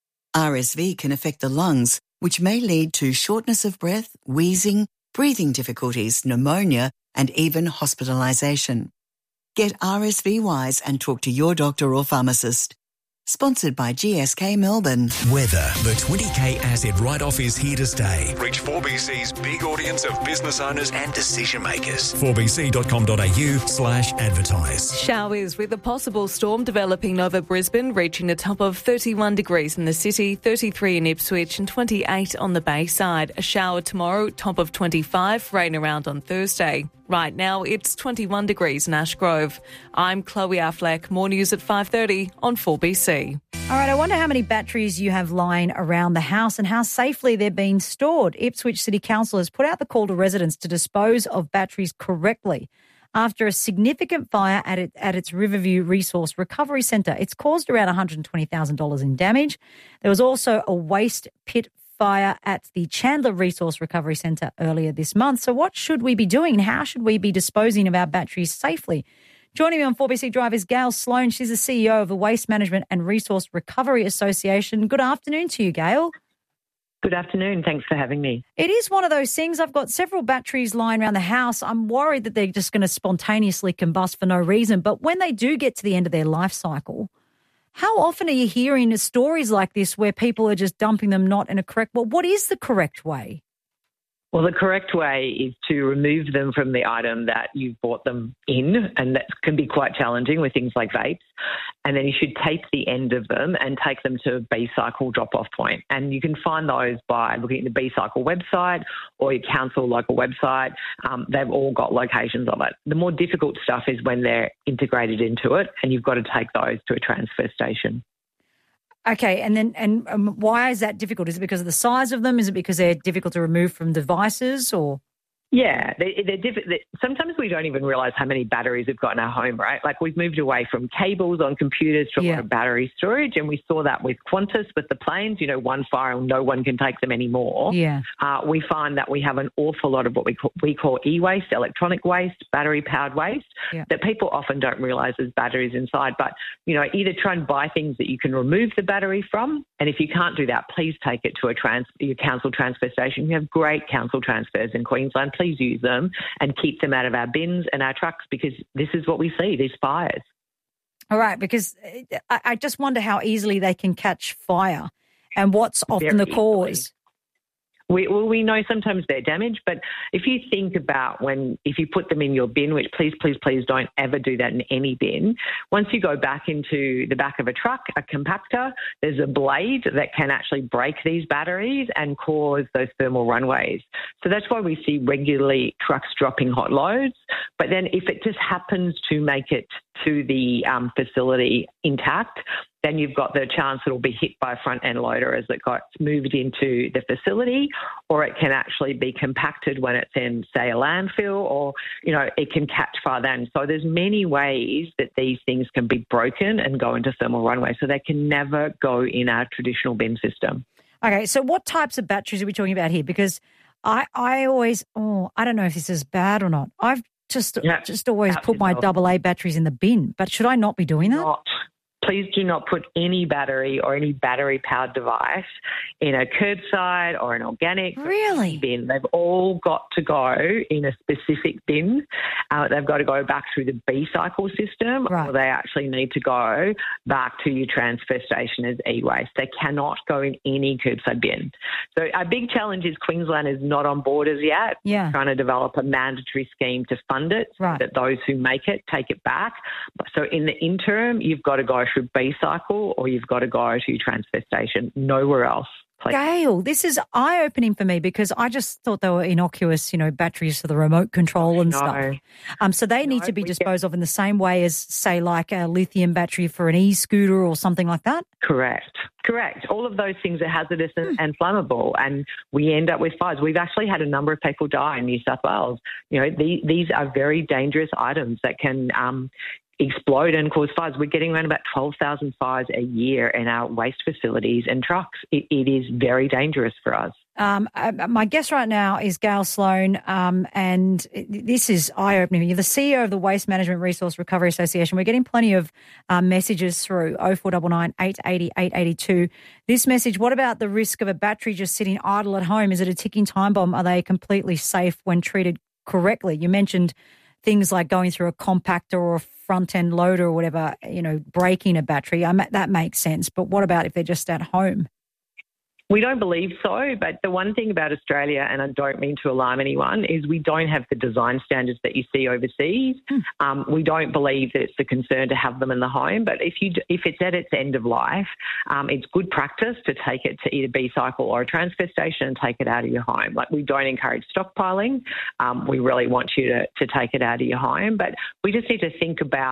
R S V can affect the lungs, which may lead to shortness of breath, wheezing, breathing difficulties, pneumonia, and even hospitalisation. Get R S V wise and talk to your doctor or pharmacist. Sponsored by G S K Melbourne. Weather. The twenty K asset write-off is here to stay. Reach four B C's big audience of business owners and decision makers. four b c dot com dot a u slash advertise. Showers with a possible storm developing over Brisbane, reaching a top of thirty-one degrees in the city, thirty-three in Ipswich and twenty-eight on the Bayside. A shower tomorrow, top of twenty-five, rain around on Thursday. Right now, it's twenty-one degrees in Ashgrove. I'm Chloe Affleck. More news at five thirty on four B C. be. All right, I wonder how many batteries you have lying around the house and how safely they're being stored. Ipswich City Council has put out the call to residents to dispose of batteries correctly after a significant fire at, it, at its Riverview Resource Recovery Centre. It's caused around one hundred twenty thousand dollars in damage. There was also a waste pit fire at the Chandler Resource Recovery Centre earlier this month. So what should we be doing? How should we be disposing of our batteries safely? Joining me on four B C Drive is Gail Sloan. She's the C E O of the Waste Management and Resource Recovery Association. Good afternoon to you, Gail. Good afternoon. Thanks for having me. It is one of those things. I've got several batteries lying around the house. I'm worried that they're just going to spontaneously combust for no reason. But when they do get to the end of their life cycle, how often are you hearing stories like this where people are just dumping them not in a correct way? Well, what is the correct way? Well, the correct way is to remove them from the item that you've bought them in, and that can be quite challenging with things like vapes. And then you should tape the end of them and take them to a B-Cycle drop-off point. And you can find those by looking at the B-Cycle website or your council local website. Um, they've all got locations of it. The more difficult stuff is when they're integrated into it, and you've got to take those to a transfer station. Okay, and then and um, why is that difficult? Is it because of the size of them? Is it because they're difficult to remove from devices, or? Yeah, they, they're diff- they, sometimes we don't even realise how many batteries we've got in our home, right? Like we've moved away from cables on computers to a Yeah. lot of battery storage, and we saw that with Qantas, with the planes, you know, one fire and no one can take them anymore. Yeah. Uh, we find that we have an awful lot of what we call, we call e-waste, electronic waste, battery-powered waste, Yeah. that people often don't realise there's batteries inside. But, you know, either try and buy things that you can remove the battery from, and if you can't do that, please take it to a trans- your council transfer station. We have great council transfers in Queensland. Please use them and keep them out of our bins and our trucks, because this is what we see, these fires. All right, because I, I just wonder how easily they can catch fire and what's often Very the cause. easily. We, well, we know sometimes they're damaged, but if you think about when, if you put them in your bin, which please, please, please don't ever do that in any bin, once you go back into the back of a truck, a compactor, there's a blade that can actually break these batteries and cause those thermal runways. So that's why we see regularly trucks dropping hot loads. But then if it just happens to make it to the um, facility intact, then you've got the chance it'll be hit by a front-end loader as it gets moved into the facility, or it can actually be compacted when it's in, say, a landfill, or, you know, it can catch fire then. So there's many ways that these things can be broken and go into thermal runway, so they can never go in our traditional bin system. Okay, so what types of batteries are we talking about here? Because I, I always, oh, I don't know if this is bad or not. I've just, Yeah, just always help put my yourself. double A batteries in the bin, but should I not be doing that? Not. Please do not put any battery or any battery-powered device in a curbside or an organic really? bin. They've all got to go in a specific bin. Uh, they've got to go back through the B-Cycle system, Right. or they actually need to go back to your transfer station as e-waste. They cannot go in any curbside bin. So our big challenge is Queensland is not on board as yet. Yeah. We're trying to develop a mandatory scheme to fund it, so Right. that those who make it take it back. So in the interim, you've got to go through B-Cycle, or you've got to go to your transfer station, nowhere else. Please. Gail, this is eye-opening for me because I just thought they were innocuous, you know, batteries for the remote control and No. stuff. Um, so they need No, to be we disposed of in the same way as, say, like a lithium battery for an e-scooter or something like that? Correct. Correct. All of those things are hazardous and, and flammable, and we end up with fires. We've actually had a number of people die in New South Wales. You know, the, these are very dangerous items that can um, explode and cause fires. We're getting around about twelve thousand fires a year in our waste facilities and trucks. It, it is very dangerous for us. Um, uh, my guest right now is Gail Sloan, um, and this is eye-opening. You're the C E O of the Waste Management Resource Recovery Association. We're getting plenty of uh, messages through oh four nine nine, eight eight oh, eight eight two. This message, what about the risk of a battery just sitting idle at home? Is it a ticking time bomb? Are they completely safe when treated correctly? You mentioned things like going through a compactor or a front-end loader or whatever, you know, breaking a battery. I, that makes sense. But what about if they're just at home? We don't believe so, but the one thing about Australia, and I don't mean to alarm anyone, is we don't have the design standards that you see overseas. Hmm. Um, we don't believe that it's a concern to have them in the home, but if you if it's at its end of life, um, it's good practice to take it to either B-Cycle or a transfer station and take it out of your home. Like, we don't encourage stockpiling. Um, we really want you to, to take it out of your home, but we just need to think about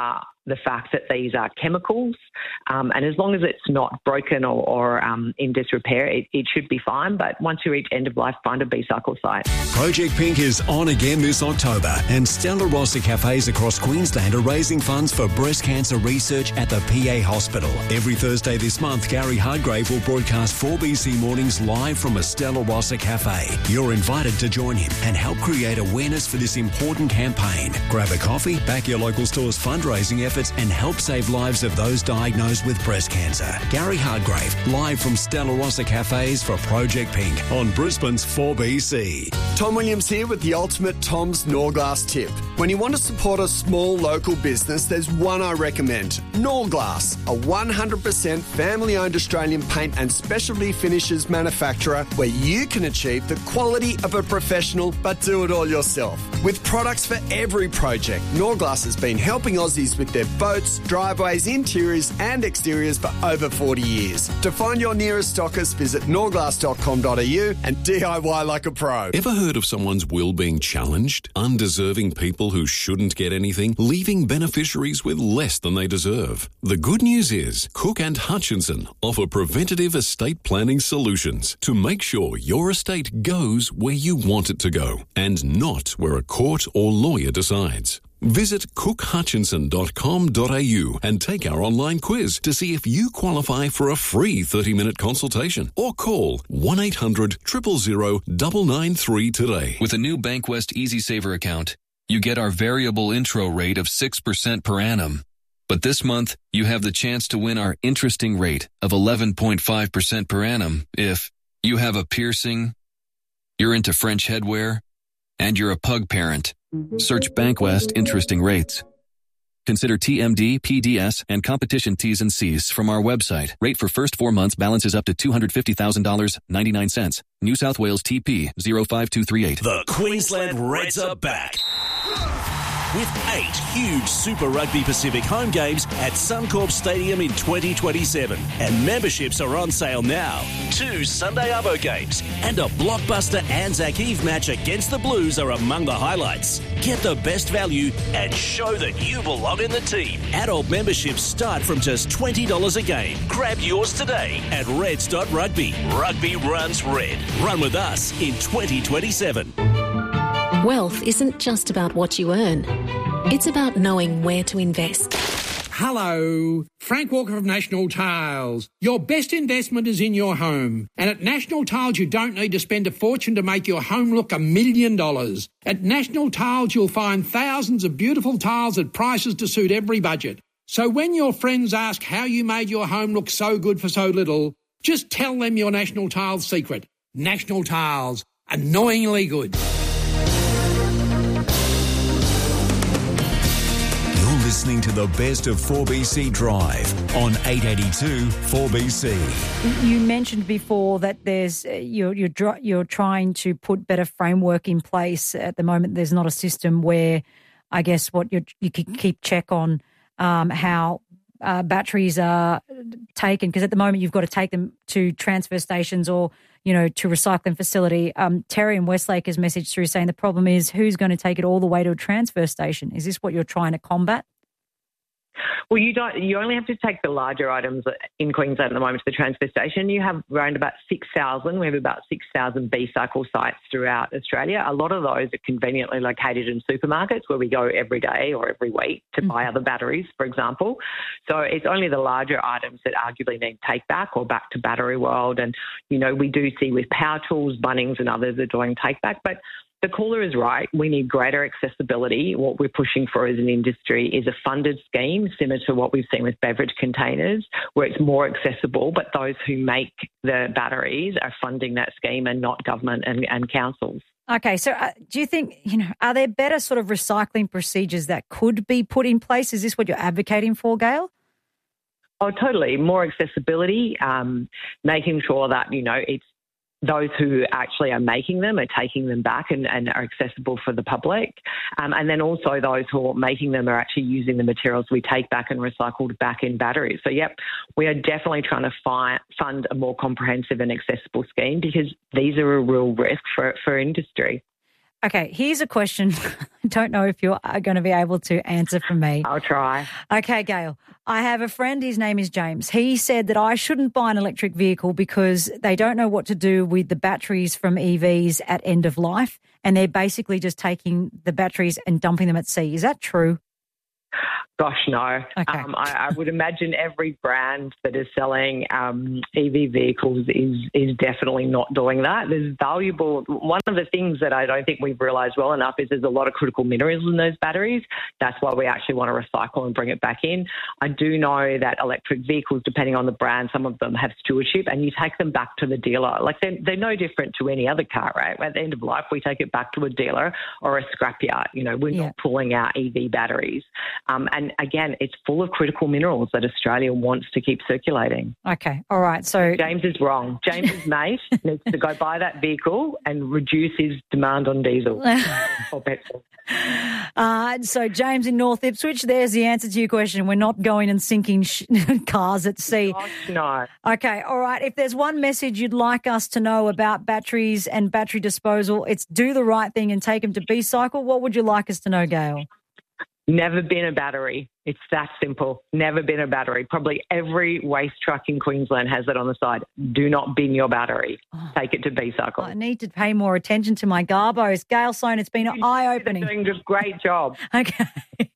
the fact that these are chemicals, um, and as long as it's not broken or, or um, in disrepair, it, it should be fine. But once you reach end of life, find a B-Cycle site. Project Pink is on again this October, and Stella Rossa cafes across Queensland are raising funds for breast cancer research at the P A Hospital. Every Thursday this month, Gary Hardgrave will broadcast four B C Mornings live from a Stella Rossa cafe. You're invited to join him and help create awareness for this important campaign. Grab a coffee, back your local store's fundraising efforts, and help save lives of those diagnosed with breast cancer. Gary Hardgrave, live from Stella Rossa Cafes for Project Pink on Brisbane's four B C. Tom Williams here with the ultimate Tom's Norglass tip. When you want to support a small local business, there's one I recommend. Norglass, a one hundred percent family-owned Australian paint and specialty finishes manufacturer where you can achieve the quality of a professional but do it all yourself. With products for every project, Norglass has been helping Aussies with their boats, driveways, interiors and exteriors for over forty years. To find your nearest stockist, visit norglass dot com dot a u and D I Y like a pro. Ever heard of someone's will being challenged? Undeserving people who shouldn't get anything, leaving beneficiaries with less than they deserve. The good news is Cook and Hutchinson offer preventative estate planning solutions to make sure your estate goes where you want it to go and not where a court or lawyer decides. Visit cook hutchinson dot com dot a u and take our online quiz to see if you qualify for a free thirty-minute consultation, or call one eight hundred, zero zero zero, nine nine three today. With a new Bankwest Easy Saver account, you get our variable intro rate of six percent per annum. But this month, you have the chance to win our interesting rate of eleven point five percent per annum if you have a piercing, you're into French headwear, and you're a pug parent. Search Bankwest Interesting Rates. Consider T M D, P D S, and competition T's and C's from our website. Rate for first four months balances up to two hundred fifty thousand dollars and ninety-nine cents. New South Wales T P zero five two three eight. The Queensland Reds are back. With eight huge Super Rugby Pacific home games at Suncorp Stadium in twenty twenty-seven. And memberships are on sale now. Two Sunday Arvo games and a blockbuster Anzac Eve match against the Blues are among the highlights. Get the best value and show that you belong in the team. Adult memberships start from just twenty dollars a game. Grab yours today at reds dot rugby. Rugby runs red. Run with us in twenty twenty-seven. Wealth isn't just about what you earn. It's about knowing where to invest. Hello, Frank Walker from National Tiles. Your best investment is in your home. And at National Tiles, you don't need to spend a fortune to make your home look a million dollars. At National Tiles, you'll find thousands of beautiful tiles at prices to suit every budget. So when your friends ask how you made your home look so good for so little, just tell them your National Tiles secret. National Tiles, annoyingly good. Listening to the best of four B C Drive on eight eighty-two four B C. You mentioned before that there's you're you're you're trying to put better framework in place. At the moment, there's not a system where, I guess, what you you can keep check on um, how uh, batteries are taken, because at the moment you've got to take them to transfer stations or, you know, to recycling facility. Um, Terry in Westlake has messaged through saying the problem is who's going to take it all the way to a transfer station. Is this what you're trying to combat? Well, you don't. You only have to take the larger items in Queensland at the moment to the transfer station. You have around about six thousand. We have about six thousand B-Cycle sites throughout Australia. A lot of those are conveniently located in supermarkets where we go every day or every week to mm-hmm. buy other batteries, for example. So it's only the larger items that arguably need take back or back to Battery World. And, you know, we do see with Power Tools, Bunnings and others are doing take back. But the caller is right. We need greater accessibility. What we're pushing for as an industry is a funded scheme similar to what we've seen with beverage containers, where it's more accessible, but those who make the batteries are funding that scheme and not government and, and councils. Okay, so uh, do you think, you know, are there better sort of recycling procedures that could be put in place? Is this what you're advocating for, Gail? Oh, totally. More accessibility, um, making sure that, you know, it's those who actually are making them are taking them back and, and are accessible for the public. Um, and then also those who are making them are actually using the materials we take back and recycled back in batteries. So, yep, we are definitely trying to fi- fund a more comprehensive and accessible scheme because these are a real risk for, for industry. Okay, here's a question. I don't know if you're going to be able to answer for me. I'll try. Okay, Gail. I have a friend, his name is James. He said that I shouldn't buy an electric vehicle because they don't know what to do with the batteries from E Vs at end of life, and they're basically just taking the batteries and dumping them at sea. Is that true? Gosh, no. Okay. Um, I, I would imagine every brand that is selling um, E V vehicles is is definitely not doing that. There's valuable. One of the things that I don't think we've realised well enough is there's a lot of critical minerals in those batteries. That's why we actually want to recycle and bring it back in. I do know that electric vehicles, depending on the brand, some of them have stewardship, and you take them back to the dealer. Like they're, they're no different to any other car, right? At the end of life, we take it back to a dealer or a scrapyard. You know, we're Yeah. not pulling out E V batteries. Um, and again, it's full of critical minerals that Australia wants to keep circulating. Okay, all right. So James is wrong. James's mate needs to go buy that vehicle and reduce his demand on diesel or petrol. Uh, so, James in North Ipswich, there's the answer to your question. We're not going and sinking sh- cars at sea. Gosh, no. Okay, all right. If there's one message you'd like us to know about batteries and battery disposal, it's do the right thing and take them to B-Cycle. What would you like us to know, Gail? Never been a battery. It's that simple. Never been a battery. Probably every waste truck in Queensland has it on the side. Do not bin your battery. Take it to B-Cycle. I need to pay more attention to my garbos. Gail Sloan, it's been eye-opening. You're doing a great job. Okay.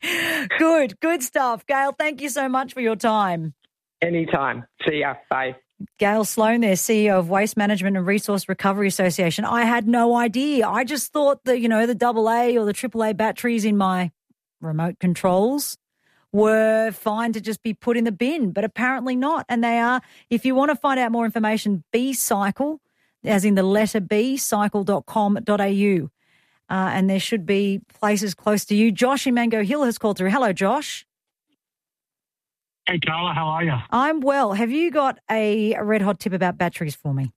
Good, good stuff. Gail, thank you so much for your time. Anytime. See ya. Bye. Gail Sloan there, C E O of Waste Management and Resource Recovery Association. I had no idea. I just thought that, you know, the double A or the triple A batteries in my remote controls were fine to just be put in the bin, but apparently not. And they are, if you want to find out more information, B-Cycle, as in the letter B, cycle dot com dot a u. Uh, and there should be places close to you. Josh in Mango Hill has called through. Hello, Josh. Hey, Carla, how are you? I'm well. Have you got a, a red hot tip about batteries for me?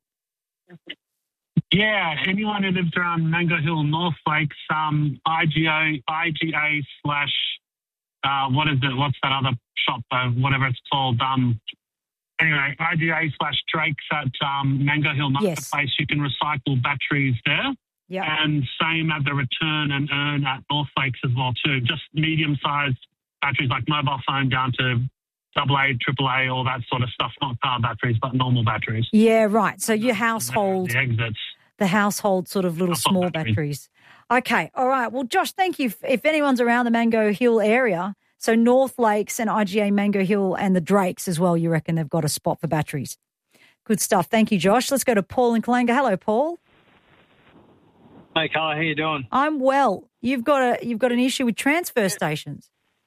Yeah, anyone who lives around Mango Hill, North Lakes, um, I G A, I G A slash, uh, what is it? What's that other shop, though? Whatever it's called. Um, anyway, I G A slash Drake's at um, Mango Hill Marketplace. Yes. You can recycle batteries there. Yeah. And same at the return and earn at North Lakes as well, too. Just medium-sized batteries like mobile phone down to double A, triple A, all that sort of stuff. Not car batteries, but normal batteries. Yeah, right. So your household... The exits. The household sort of little Household small batteries. batteries. Okay, all right. Well, Josh, thank you. If anyone's around the Mango Hill area, so North Lakes and I G A Mango Hill and the Drakes as well, you reckon they've got a spot for batteries. Good stuff. Thank you, Josh. Let's go to Paul in Kalanga. Hello, Paul. Hey, Carla, how you doing? I'm well. You've got a you've got an issue with transfer stations.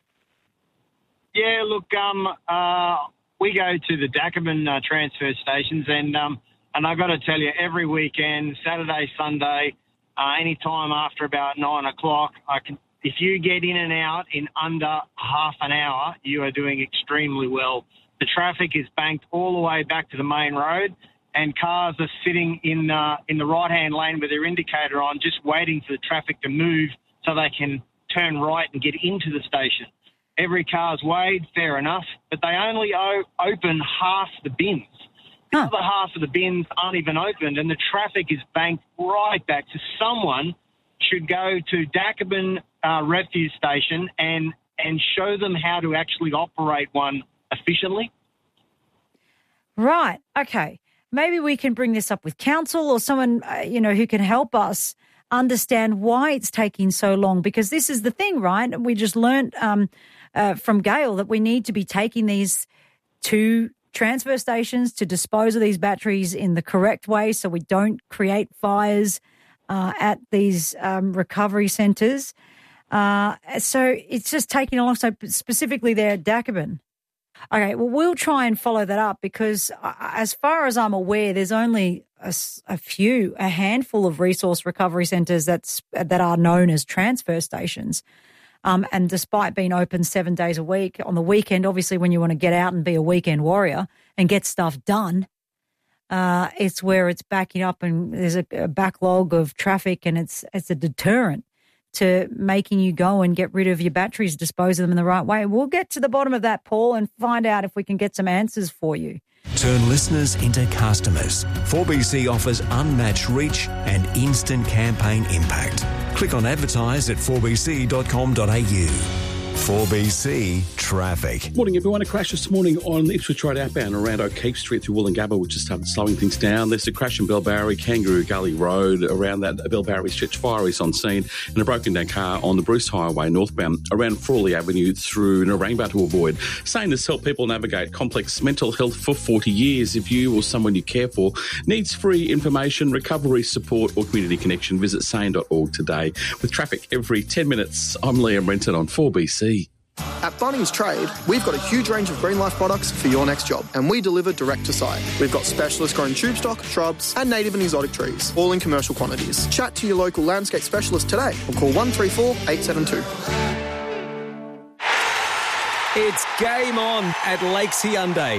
Yeah, look, um, uh, we go to the Dackerman uh, transfer stations, and um, and I've got to tell you, every weekend, Saturday, Sunday, uh, any time after about nine o'clock, I can. If you get in and out in under half an hour, you are doing extremely well. The traffic is banked all the way back to the main road, and cars are sitting in uh, in the right-hand lane with their indicator on, just waiting for the traffic to move so they can turn right and get into the station. Every car's weighed, fair enough, but they only o- open half the bins. The huh. other half of the bins aren't even opened, and the traffic is banked right back. So someone should go to Dackerman uh, Refuse Station and, and show them how to actually operate one efficiently. Right, okay. Maybe we can bring this up with council or someone, uh, you know, who can help us understand why it's taking so long, because this is the thing, right? We just learned um, uh, from Gail that we need to be taking these to transfer stations to dispose of these batteries in the correct way so we don't create fires uh, at these um, recovery centres. Uh, so it's just taking a long time, so specifically there at Dackerman. Okay, well, we'll try and follow that up because as far as I'm aware, there's only a, a few, a handful of resource recovery centres that's that are known as transfer stations. Um, and despite being open seven days a week, on the weekend, obviously when you want to get out and be a weekend warrior and get stuff done, uh, it's where it's backing up and there's a, a backlog of traffic and it's it's a deterrent to making you go and get rid of your batteries, dispose of them in the right way. We'll get to the bottom of that, Paul, and find out if we can get some answers for you. Turn listeners into customers. four B C offers unmatched reach and instant campaign impact. Click on advertise at four b c dot com dot a u. four B C traffic. Morning, everyone. A crash this morning on the Ipswich Road outbound around O'Keefe Street through Wollongabba, which has started slowing things down. There's a crash in Bellbarry, Kangaroo Gully Road around that Bellbarry stretch. Fire is on scene, and a broken down car on the Bruce Highway northbound around Frawley Avenue through Narangba to avoid. Saying this help people navigate complex mental health for forty years. If you or someone you care for needs free information, recovery support or community connection, visit sane dot org today. With traffic every ten minutes, I'm Liam Renton on four B C. At Bunnings Trade, we've got a huge range of Green Life products for your next job, and we deliver direct to site. We've got specialist grown tube stock, shrubs, and native and exotic trees, all in commercial quantities. Chat to your local landscape specialist today or call one three four, eight seven two. It's game on at Lakes Hyundai.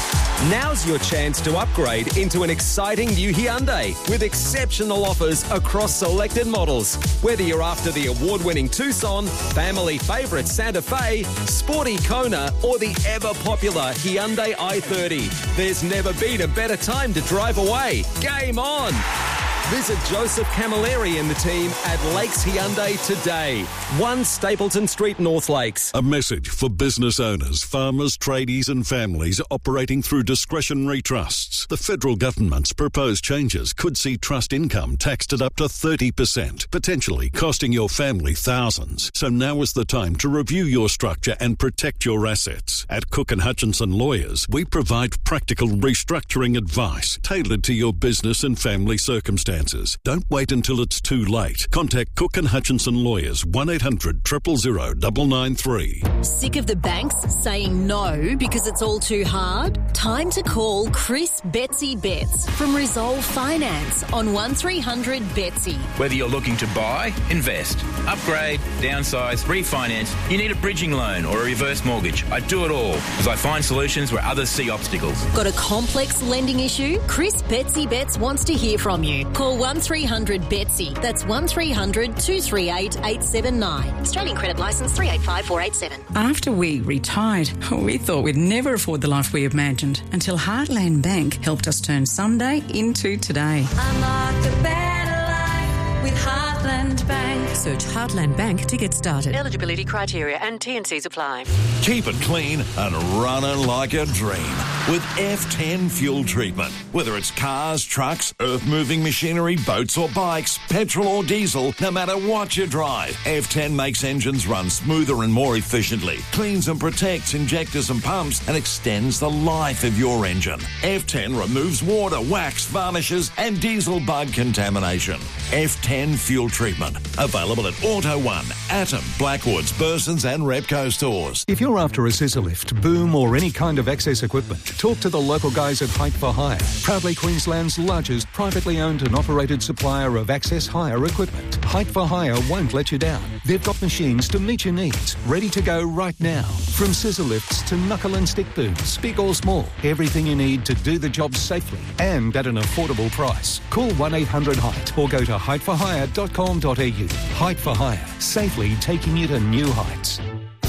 Now's your chance to upgrade into an exciting new Hyundai with exceptional offers across selected models. Whether you're after the award-winning Tucson, family favourite Santa Fe, sporty Kona or the ever-popular Hyundai i thirty, there's never been a better time to drive away. Game on! Visit Joseph Camilleri and the team at Lakes Hyundai today. one Stapleton Street, North Lakes. A message for business owners, farmers, tradies and families operating through discretionary trusts. The federal government's proposed changes could see trust income taxed at up to thirty percent, potentially costing your family thousands. So now is the time to review your structure and protect your assets. At Cook and Hutchinson Lawyers, we provide practical restructuring advice tailored to your business and family circumstances. Don't wait until it's too late. Contact Cook and Hutchinson Lawyers, one eight hundred, zero zero zero, nine nine three. Sick of the banks saying no because it's all too hard? Time to call Chris Betsy Betts from Resolve Finance on one three hundred Betsy. Whether you're looking to buy, invest, upgrade, downsize, refinance, you need a bridging loan or a reverse mortgage. I do it all as I find solutions where others see obstacles. Got a complex lending issue? Chris Betsy Betts wants to hear from you. Call one three hundred Betsy. That's one three hundred, two three eight, eight seven nine. Australian credit licence three eight five four eight seven. After we retired, we thought we'd never afford the life we imagined until Heartland Bank helped us turn someday into today. Unlock a better life with Heartland Bank. Search Heartland Bank to get started. Eligibility criteria and T and Cs apply. Keep it clean and running like a dream with F ten fuel treatment. Whether it's cars, trucks, earth-moving machinery, boats or bikes, petrol or diesel, no matter what you drive, F ten makes engines run smoother and more efficiently, cleans and protects injectors and pumps, and extends the life of your engine. F ten removes water, wax, varnishes, and diesel bug contamination. F ten fuel treatment. Available at Auto One, Atom, Blackwoods, Burson's and Repco stores. If you're after a scissor lift, boom or any kind of access equipment, talk to the local guys at Height for Hire. Proudly Queensland's largest privately owned and operated supplier of access hire equipment. Height for Hire won't let you down. They've got machines to meet your needs, ready to go right now. From scissor lifts to knuckle and stick booms, big or small, everything you need to do the job safely and at an affordable price. Call one eight hundred height or go to height for hire dot com dot a u. Height for Hire, safely taking you to new heights.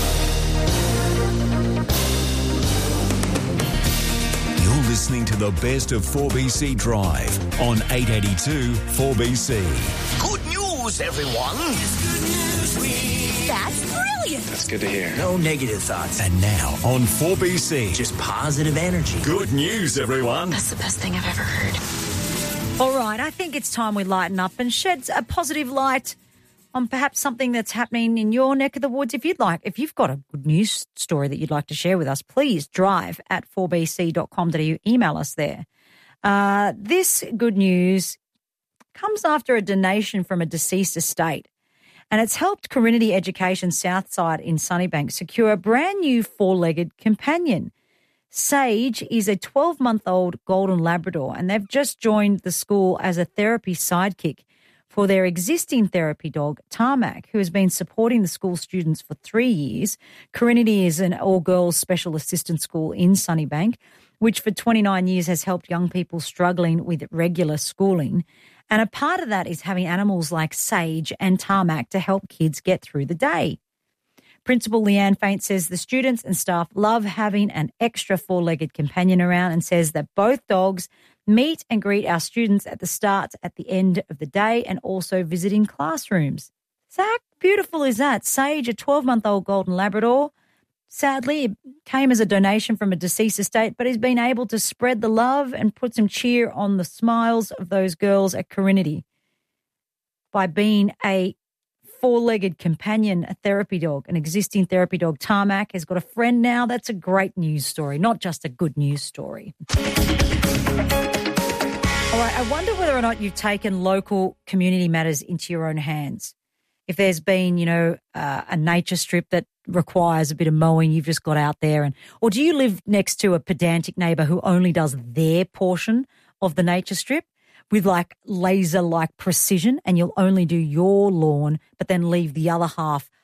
You're listening to the best of four B C Drive on eight eighty-two four B C. Good news, everyone. It's good news week. That's brilliant. That's good to hear. No negative thoughts. And now on four B C. Just positive energy. Good news, everyone. That's the best thing I've ever heard. All right, I think it's time we lighten up and shed a positive light on perhaps something that's happening in your neck of the woods. If you'd like, if you've got a good news story that you'd like to share with us, please drive at four b c dot com dot a u. Email us there. Uh, this good news comes after a donation from a deceased estate, and it's helped Corinity Education Southside in Sunnybank secure a brand new four-legged companion. Sage is a twelve-month-old golden Labrador, and they've just joined the school as a therapy sidekick for their existing therapy dog, Tarmac, who has been supporting the school students for three years. Corinity is an all-girls special assistance school in Sunnybank, which for twenty-nine years has helped young people struggling with regular schooling. And a part of that is having animals like Sage and Tarmac to help kids get through the day. Principal Leanne Faint says the students and staff love having an extra four-legged companion around and says that both dogs meet and greet our students at the start, at the end of the day, and also visiting classrooms. So how beautiful is that? Sage, a twelve-month-old golden Labrador, sadly it came as a donation from a deceased estate, but he's been able to spread the love and put some cheer on the smiles of those girls at Corinity by being a four-legged companion, a therapy dog, an existing therapy dog. Tarmac has got a friend now. That's a great news story, not just a good news story. All right, I wonder whether or not you've taken local community matters into your own hands. If there's been, you know, uh, a nature strip that requires a bit of mowing, you've just got out there. and Or do you live next to a pedantic neighbour who only does their portion of the nature strip with like laser-like precision, and you'll only do your lawn but then leave the other half